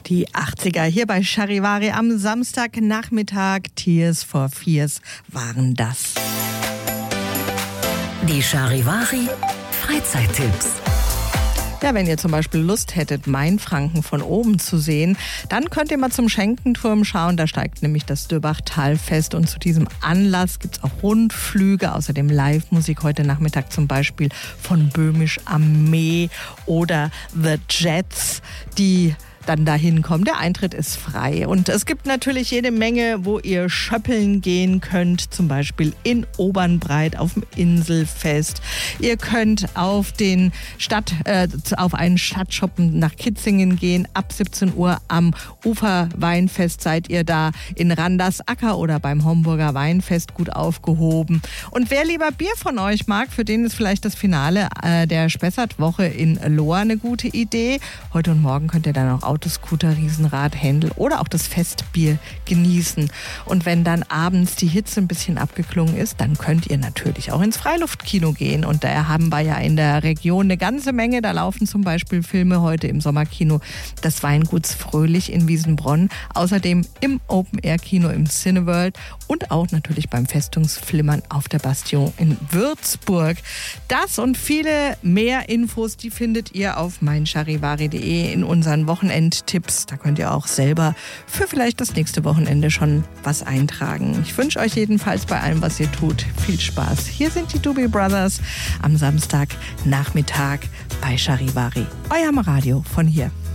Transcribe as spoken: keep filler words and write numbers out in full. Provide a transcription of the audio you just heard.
Die achtziger hier bei Charivari am Samstagnachmittag. Tears for Fears waren das. Die Charivari Freizeittipps. Ja, wenn ihr zum Beispiel Lust hättet, Mainfranken von oben zu sehen, dann könnt ihr mal zum Schenkenturm schauen. Da steigt nämlich das Döbach-Talfest und zu diesem Anlass gibt es auch Rundflüge, außerdem Live-Musik heute Nachmittag zum Beispiel von Böhmisch Armee oder The Jets, die dann dahin kommen. Der Eintritt ist frei und es gibt natürlich jede Menge, wo ihr schöppeln gehen könnt, zum Beispiel in Obernbreit auf dem Inselfest. Ihr könnt auf den Stadt, äh, auf einen Stadtshoppen nach Kitzingen gehen. Ab siebzehn Uhr am Uferweinfest seid ihr da in Randersacker oder beim Homburger Weinfest gut aufgehoben. Und wer lieber Bier von euch mag, für den ist vielleicht das Finale äh, der Spessart-Woche in Lohr eine gute Idee. Heute und morgen könnt ihr dann auch Autoscooter, Riesenrad, Händel oder auch das Festbier genießen. Und wenn dann abends die Hitze ein bisschen abgeklungen ist, dann könnt ihr natürlich auch ins Freiluftkino gehen. Und da haben wir ja in der Region eine ganze Menge. Da laufen zum Beispiel Filme heute im Sommerkino des Weinguts Fröhlich in Wiesenbronn. Außerdem im Open-Air-Kino im Cineworld und auch natürlich beim Festungsflimmern auf der Bastion in Würzburg. Das und viele mehr Infos, die findet ihr auf mein charivari punkt de in unseren Wochenenden Tipps. Da könnt ihr auch selber für vielleicht das nächste Wochenende schon was eintragen. Ich wünsche euch jedenfalls bei allem, was ihr tut, viel Spaß. Hier sind die Doobie Brothers am Samstagnachmittag bei Charivari. Euer Radio von hier.